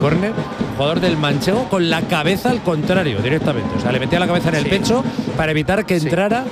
córner, jugador del Manchego con la cabeza al contrario, directamente. O sea, le metía la cabeza en el pecho para evitar que entrara,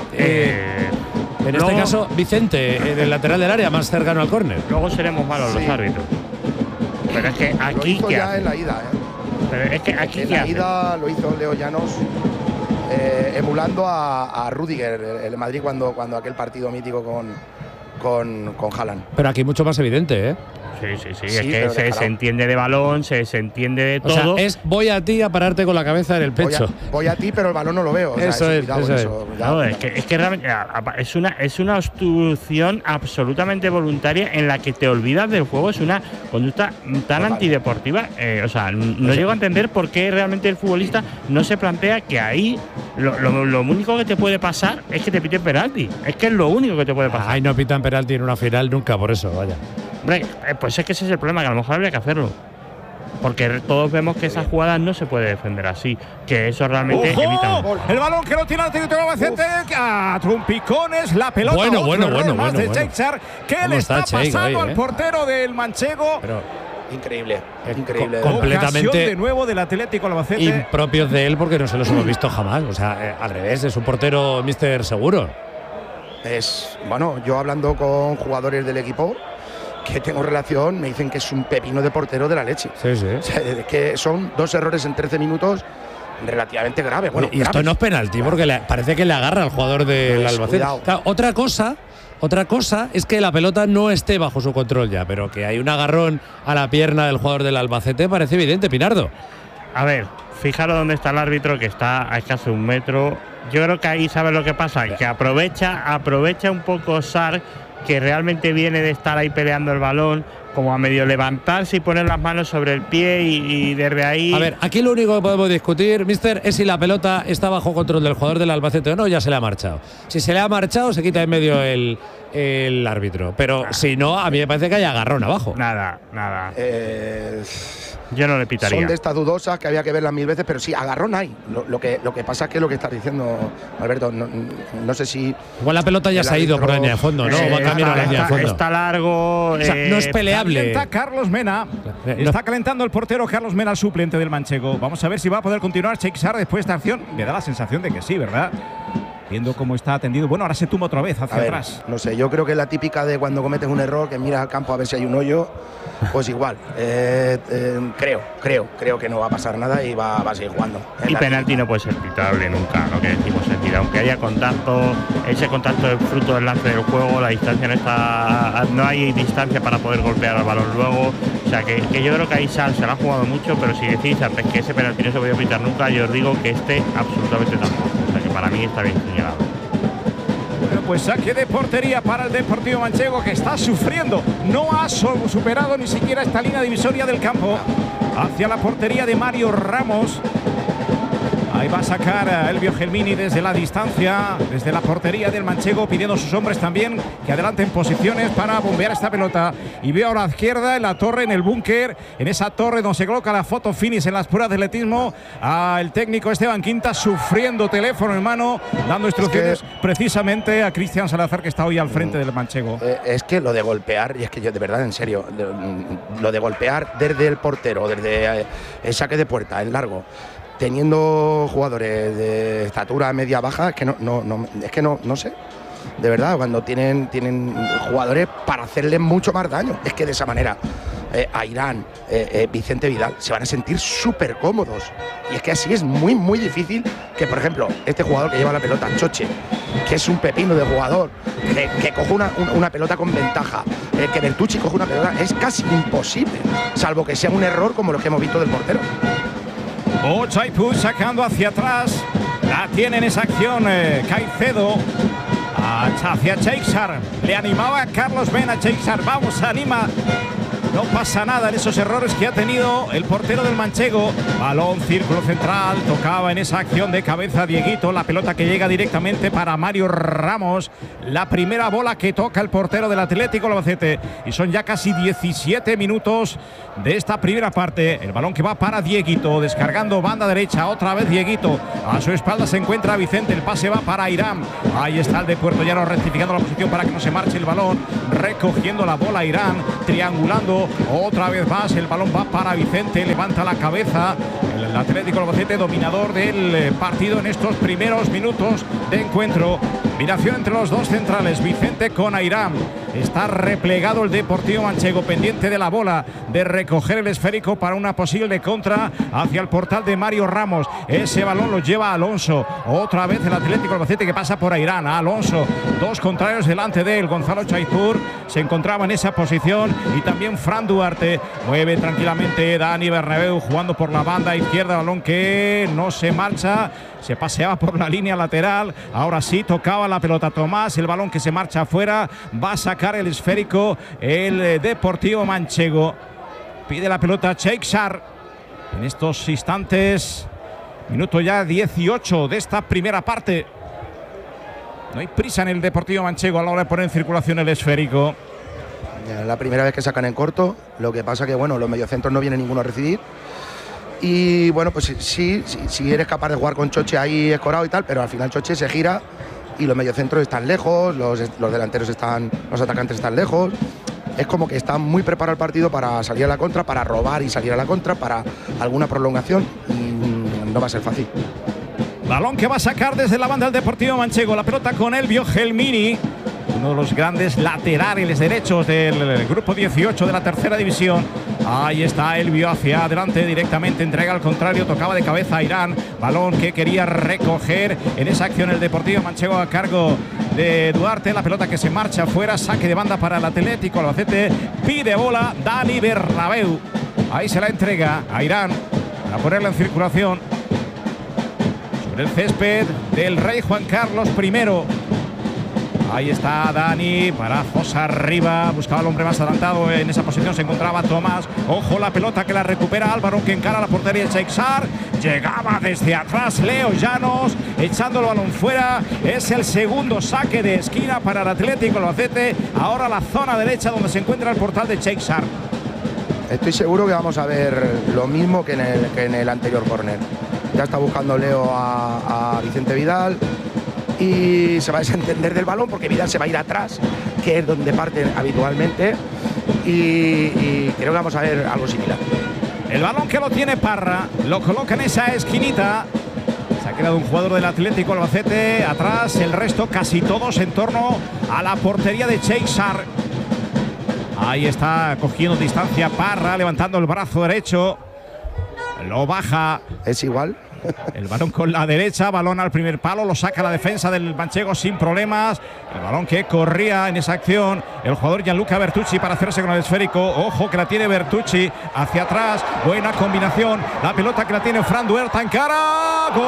en este caso, Vicente, en el lateral del área, más cercano al córner. Luego seremos malos los árbitros. Pero es que aquí. Lo hizo ya en la ida, Pero es que aquí. En la ida lo hizo Leo Llanos, emulando a Rüdiger, el Madrid, cuando aquel partido mítico con Haaland. Pero aquí mucho más evidente, ¿eh? Sí, es que se entiende de balón, se entiende de todo. O sea, es voy a ti a pararte con la cabeza en el pecho. Voy a ti, pero el balón no lo veo. O sea, eso es. No, es que realmente es una obstrucción absolutamente voluntaria en la que te olvidas del juego. Es una conducta tan antideportiva. O sea, no llego a entender por qué realmente el futbolista no se plantea que ahí lo único que te puede pasar es que te piten penalti. Es que es lo único que te puede pasar. Ay, no pitan penalti en una final nunca, por eso, vaya. Hombre, pues es que ese es el problema, que a lo mejor habría que hacerlo. Porque todos vemos que esas jugadas no se puede defender así. Que eso realmente evita. El balón que lo tiene el técnico de Albacete. A trompicones, la pelota. Bueno. Más de Cheixar. ¿Qué le está pasando al portero del Manchego? Pero increíble. Completamente de nuevo del Atlético Albacete. Impropios de él, porque no se los hemos visto jamás. O sea, al revés, es un portero mister seguro. Yo hablando con jugadores del equipo que tengo relación, me dicen que es un pepino de portero de la leche. Sí. O sea, que son 2 errores en 13 minutos relativamente graves. Bueno, y esto no es penalti, porque parece que le agarra al jugador del Albacete. Claro, otra cosa es que la pelota no esté bajo su control ya, pero que hay un agarrón a la pierna del jugador del Albacete parece evidente, Pinardo. A ver, fijaros dónde está el árbitro, que está a escaso 1 metro. Yo creo que ahí sabes lo que pasa, que aprovecha un poco Sarr, que realmente viene de estar ahí peleando el balón, como a medio levantarse y poner las manos sobre el pie y desde ahí. A ver, aquí lo único que podemos discutir, mister, es si la pelota está bajo control del jugador del Albacete o no, ya se le ha marchado. Si se le ha marchado, se quita en medio el árbitro. Pero si no, a mí me parece que hay agarrón abajo. Nada. Yo no le pitaría. Son de estas dudosas que había que verlas 1000 veces, pero sí, agarrón hay. Lo que pasa es que lo que estás diciendo, Alberto, no sé si. Igual la pelota ya se ha ido por la línea de fondo, ¿no? Va camino a la línea de fondo. Está largo. O sea, no es peleable. Calienta Carlos Mena. Está calentando el portero Carlos Mena, el suplente del Manchego. Vamos a ver si va a poder continuar Cheixar después de esta acción. Me da la sensación de que sí, ¿verdad? Viendo cómo está atendido. Bueno, ahora se tumba otra vez hacia atrás. No sé, yo creo que la típica de cuando cometes un error, que miras al campo a ver si hay un hoyo, pues igual. Creo que no va a pasar nada y va a seguir jugando. Y penalti no puede ser pitable nunca, lo que decimos es decir, aunque haya contacto, ese contacto es fruto del lance del juego, la distancia no hay distancia para poder golpear al balón luego. O sea, que yo creo que ahí se la ha jugado mucho, pero si decís antes que ese penalti no se podía pitar nunca, yo os digo que absolutamente tampoco. O sea, que para mí está bien señalado. Bueno, pues saque de portería para el Deportivo Manchego, que está sufriendo. No ha superado ni siquiera esta línea divisoria del campo. Hacia la portería de Mario Ramos. Ahí va a sacar Elvio Gelmini desde la distancia, desde la portería del Manchego, pidiendo a sus hombres también que adelanten posiciones para bombear esta pelota. Y veo a la izquierda, en la torre, en el búnker, en esa torre donde se coloca la foto finish en las pruebas de atletismo, al técnico Esteban Quinta sufriendo, teléfono en mano, dando instrucciones precisamente a Cristian Salazar, que está hoy al frente del Manchego. Es que lo de golpear, y es que yo de verdad, en serio, lo de golpear desde el portero, desde el saque de puerta, el largo, teniendo jugadores de estatura media baja, es que no sé. De verdad, cuando tienen jugadores para hacerles mucho más daño. Es que de esa manera Airán, Vicente Vidal se van a sentir súper cómodos. Y es que así es muy, muy difícil que, por ejemplo, este jugador que lleva la pelota, Choche, que es un pepino de jugador, que coja una pelota con ventaja, que Bertucci coja una pelota, es casi imposible, salvo que sea un error como los que hemos visto del portero. Chaipú sacando hacia atrás. La tiene en esa acción Caicedo. Hacia Cheixar. Le animaba a Carlos Mena. Cheixar, vamos, anima. No pasa nada en esos errores que ha tenido el portero del Manchego. Balón, círculo central. Tocaba en esa acción de cabeza Dieguito. La pelota que llega directamente para Mario Ramos. La primera bola que toca el portero del Atlético Albacete. Y son ya casi 17 minutos de esta primera parte. El balón que va para Dieguito. Descargando banda derecha. Otra vez Dieguito. A su espalda se encuentra Vicente. El pase va para Irán. Ahí está el de Puerto Llano rectificando la posición para que no se marche el balón. recogiendo la bola Irán, triangulando otra vez más, el balón va para Vicente, levanta la cabeza, el Atlético Albacete dominador del partido en estos primeros minutos de encuentro. Combinación entre los dos centrales, Vicente con Airán. Está replegado el Deportivo Manchego, pendiente de la bola, de recoger el esférico para una posible contra hacia el portal de Mario Ramos. Ese balón lo lleva Alonso. Otra vez el Atlético Albacete que pasa por Airán. Alonso, dos contrarios delante de él. Gonzalo Chaizur se encontraba en esa posición y también Fran Duarte. Mueve tranquilamente Dani Bernabéu jugando por la banda izquierda. Balón que no se marcha. Se paseaba por la línea lateral. Ahora sí tocaba la pelota Tomás. El balón que se marcha afuera. Va a sacar el esférico el Deportivo Manchego. Pide la pelota Cheixar. En estos instantes, minuto ya 18 de esta primera parte. No hay prisa en el Deportivo Manchego a la hora de poner en circulación el esférico. La primera vez que sacan en corto. Lo que pasa que, bueno, los mediocentros no viene ninguno a recibir. Y bueno, pues sí, eres capaz de jugar con Choche ahí escorado y tal, pero al final Choche se gira y los mediocentros están lejos, los delanteros están, los atacantes están lejos. Es como que está muy preparado el partido para salir a la contra, para robar y salir a la contra, para alguna prolongación, y no va a ser fácil. Balón que va a sacar desde la banda del Deportivo Manchego, la pelota con Elvio Gelmini, uno de los grandes laterales derechos del grupo 18 de la tercera división. Ahí está Elvio hacia adelante directamente, entrega al contrario, tocaba de cabeza a Irán. Balón que quería recoger en esa acción el Deportivo Manchego a cargo de Duarte. La pelota que se marcha afuera, saque de banda para el Atlético Albacete. Pide bola Dani Bernabéu. Ahí se la entrega a Irán para ponerla en circulación sobre el césped del Rey Juan Carlos I. Ahí está Dani, parazos arriba, buscaba al hombre más adelantado, en esa posición se encontraba Tomás. Ojo la pelota que la recupera Álvaro, que encara la portería de Cheixar. Llegaba desde atrás Leo Llanos, echando el balón fuera. Es el segundo saque de esquina para el Atlético Albacete. Ahora la zona derecha donde se encuentra el portal de Cheixar. Estoy seguro que vamos a ver lo mismo que en el anterior córner. Ya está buscando Leo a Vicente Vidal. Y se va a desentender del balón porque Vidal se va a ir atrás, que es donde parten habitualmente, y creo que vamos a ver algo similar. El balón que lo tiene Parra, lo coloca en esa esquinita. Se ha quedado un jugador del Atlético Albacete atrás, el resto casi todos en torno a la portería de Cheixar. Ahí está cogiendo distancia Parra, levantando el brazo derecho, lo baja. Es igual. El balón con la derecha, balón al primer palo, lo saca la defensa del Manchego sin problemas. El balón que corría en esa acción el jugador Gianluca Bertucci para hacerse con el esférico. Ojo que la tiene Bertucci hacia atrás, buena combinación. La pelota que la tiene Fran Duarte en cara. Gol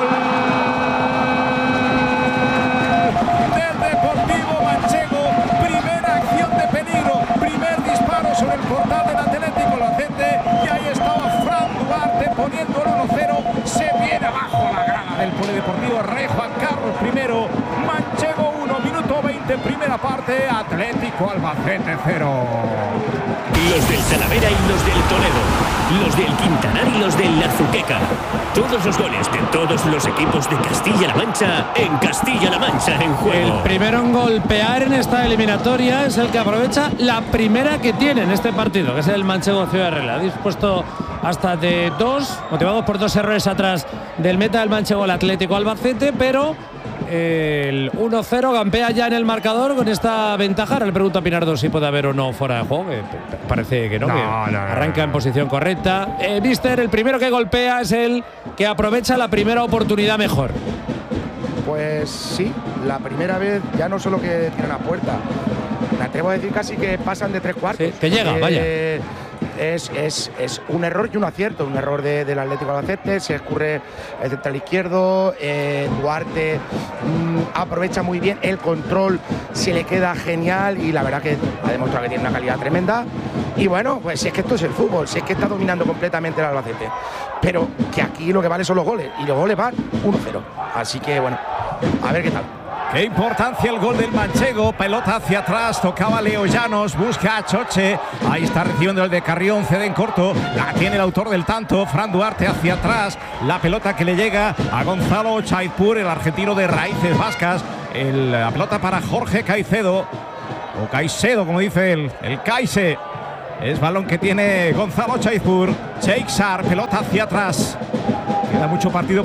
del Deportivo Manchego. Primera acción de peligro, primer disparo sobre el portal del Atlético Albacete. Y ahí estaba Fran Duarte poniendo el 1-0. Se viene abajo la grada del Polideportivo Rey Juan Carlos I. Manchego 1, minuto 20, primera parte. Atlético Albacete 0. Los del Talavera y los del Toledo, los del Quintanar y los del Azuqueca. Todos los goles de todos los equipos de Castilla-La Mancha en Castilla-La Mancha en juego. El primero en golpear en esta eliminatoria es el que aprovecha la primera que tiene en este partido, que es el Manchego Ciudad Real. Ha dispuesto hasta de dos, motivados por dos errores atrás del meta del Manchego al Atlético Albacete, pero el 1-0 campea ya en el marcador con esta ventaja. Ahora le pregunto a Pinardo si puede haber o no fuera de juego, que parece que no, arranca en posición correcta. Mister, el primero que golpea es el que aprovecha la primera oportunidad mejor. Pues sí, la primera vez ya no solo que tiran a puerta, me atrevo a decir casi que pasan de tres cuartos. Sí, que llega, vaya. Es un error y un acierto, un error del Atlético Albacete. Se escurre el central izquierdo, Duarte aprovecha muy bien el control, se le queda genial y la verdad que ha demostrado que tiene una calidad tremenda. Y bueno, pues si es que esto es el fútbol, si es que está dominando completamente el Albacete, pero que aquí lo que vale son los goles y los goles van 1-0, así que bueno, a ver qué tal. Qué importancia el gol del Manchego, pelota hacia atrás, tocaba Leo Llanos, busca a Choche, ahí está recibiendo el de Carrión, cede en corto, la tiene el autor del tanto, Fran Duarte hacia atrás, la pelota que le llega a Gonzalo Chaizur, el argentino de raíces vascas, la pelota para Jorge Caicedo. o Caicedo, como dice el Caice. Es balón que tiene Gonzalo Chaizpur. Cheixar, pelota hacia atrás. Queda mucho partido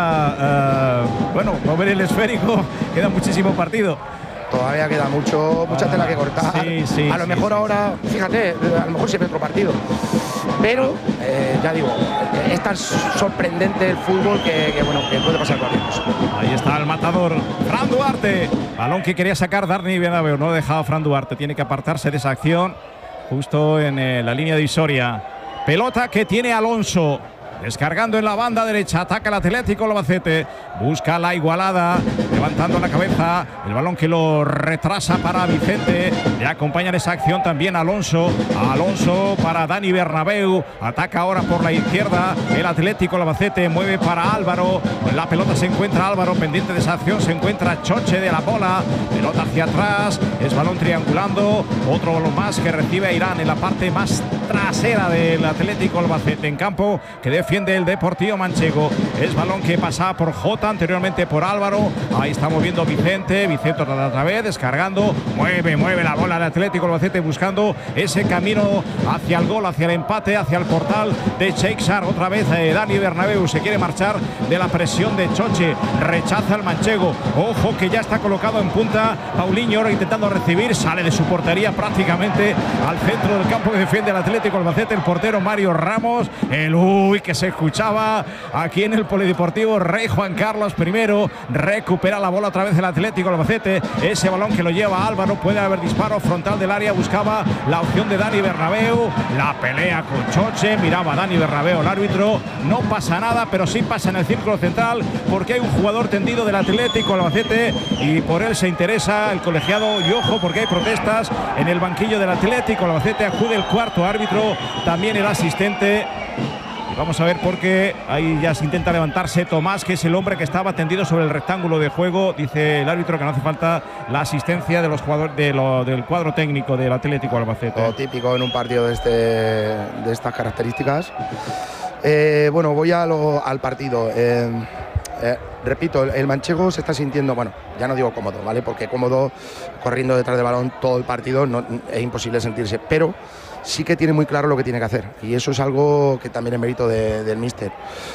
para, mover el esférico. Queda muchísimo partido. Todavía queda mucha tela que cortar. Sí, a lo mejor ahora, fíjate, a lo mejor siempre otro partido. Pero, ya digo, es tan sorprendente el fútbol que puede pasar cualquier cosa. Ahí está el matador, Fran Duarte. Balón que quería sacar Dani Bernabéu. No ha dejado Fran Duarte. Tiene que apartarse de esa acción justo en la línea divisoria. Pelota que tiene Alonso. Descargando en la banda derecha, ataca el Atlético Albacete, busca la igualada, levantando la cabeza, el balón que lo retrasa para Vicente, le acompaña en esa acción también Alonso para Dani Bernabéu, ataca ahora por la izquierda, el Atlético Albacete mueve para Álvaro, en la pelota se encuentra Álvaro, pendiente de esa acción se encuentra Choche de la bola, pelota hacia atrás, es balón triangulando, otro balón más que recibe Irán en la parte más trasera del Atlético Albacete, en campo que defiende el Deportivo Manchego. Es balón que pasaba por Jota, anteriormente por Álvaro. Ahí está moviendo Vicente otra vez, descargando, mueve la bola del Atlético Albacete buscando ese camino hacia el gol, hacia el empate, hacia el portal de Cheixar. Otra vez Dani Bernabéu se quiere marchar de la presión de Choche, rechaza el manchego. Ojo que ya está colocado en punta Paulinho, ahora intentando recibir, sale de su portería prácticamente al centro del campo que defiende el Atlético Albacete, el portero Mario Ramos, que se escuchaba aquí en el Polideportivo. Rey Juan Carlos I recupera la bola otra vez el Atlético Albacete, ese balón que lo lleva Álvaro, puede haber disparo frontal del área, buscaba la opción de Dani Bernabéu, la pelea con Choche, miraba a Dani Bernabéu el árbitro, no pasa nada, pero sí pasa en el círculo central porque hay un jugador tendido del Atlético Albacete y por él se interesa el colegiado, y ojo porque hay protestas en el banquillo del Atlético Albacete, acude el cuarto árbitro, también el asistente. Vamos a ver porque ahí ya se intenta levantarse Tomás, que es el hombre que estaba tendido sobre el rectángulo de juego. Dice el árbitro que no hace falta la asistencia de los jugadores del cuadro técnico del Atlético Albacete. Lo típico en un partido de estas características. Voy al partido. Repito, el manchego se está sintiendo, ya no digo cómodo, ¿vale? Porque cómodo corriendo detrás del balón todo el partido es imposible sentirse, pero sí que tiene muy claro lo que tiene que hacer y eso es algo que también es mérito del míster.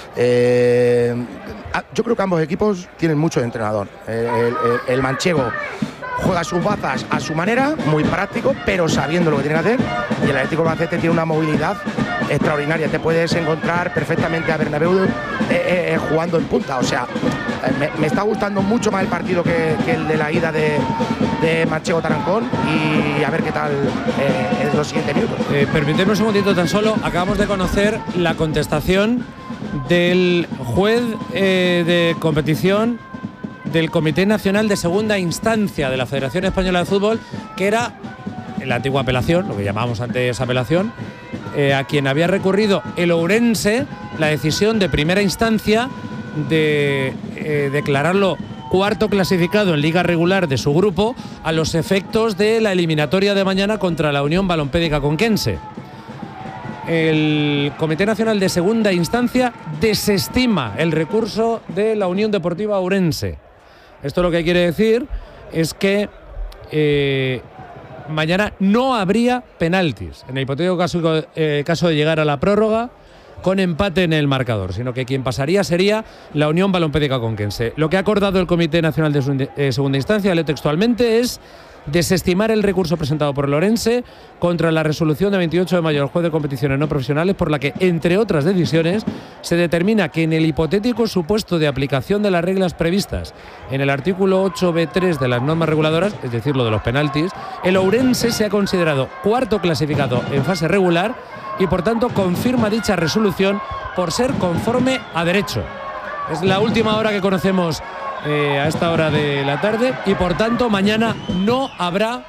Yo creo que ambos equipos tienen mucho de entrenador. El manchego juega sus bazas a su manera, muy práctico, pero sabiendo lo que tiene que hacer, y el Atlético Albacete tiene una movilidad extraordinaria. Te puedes encontrar perfectamente a Bernabéu jugando en punta, o sea, me está gustando mucho más el partido que el de la ida de Manchego Tarancón, y a ver qué tal en los siguientes minutos. Permíteme un segundito tan solo, acabamos de conocer la contestación del juez de competición del Comité Nacional de Segunda Instancia de la Federación Española de Fútbol, que era la antigua apelación, lo que llamábamos antes apelación, a quien había recurrido el Ourense la decisión de primera instancia de declararlo cuarto clasificado en liga regular de su grupo a los efectos de la eliminatoria de mañana contra la Unión Balompédica Conquense. El Comité Nacional de Segunda Instancia desestima el recurso de la Unión Deportiva Ourense. Esto lo que quiere decir es que mañana no habría penaltis en el hipotético caso de llegar a la prórroga con empate en el marcador, sino que quien pasaría sería la Unión Balompédica Conquense. Lo que ha acordado el Comité Nacional de Segunda Instancia, leo textualmente, es desestimar el recurso presentado por el Ourense contra la resolución de 28 de mayo del juez de competiciones no profesionales, por la que, entre otras decisiones, se determina que en el hipotético supuesto de aplicación de las reglas previstas en el artículo 8b3 de las normas reguladoras, es decir, lo de los penaltis, el Ourense se ha considerado cuarto clasificado en fase regular y, por tanto, confirma dicha resolución por ser conforme a derecho. Es la última hora que conocemos a esta hora de la tarde y, por tanto, mañana no habrá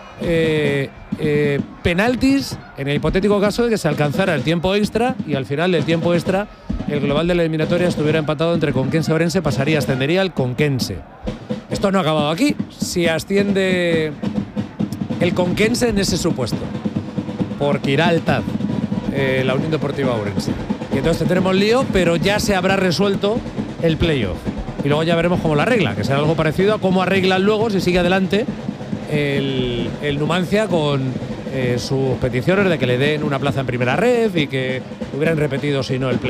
penaltis en el hipotético caso de que se alcanzara el tiempo extra y al final del tiempo extra el global de la eliminatoria estuviera empatado entre Conquense y Ourense, ascendería el Conquense. Esto no ha acabado aquí. Si asciende el Conquense en ese supuesto, porque irá al TAD la Unión Deportiva Ourense. Y entonces tendremos lío, pero ya se habrá resuelto el playoff. Y luego ya veremos cómo la arregla, que será algo parecido a cómo arreglan luego, si sigue adelante, el Numancia con sus peticiones de que le den una plaza en primera red y que hubieran repetido si no el play.